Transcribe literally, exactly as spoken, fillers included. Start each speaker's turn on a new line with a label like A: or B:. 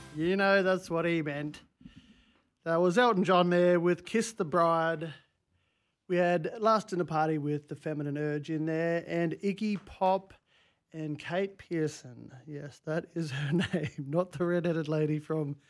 A: You know that's what he meant. That was Elton John there with Kiss the Bride. We had Last Dinner Party with The Feminine Urge in there, and Iggy Pop and Kate Pearson. Yes, that is her name, not the redheaded lady from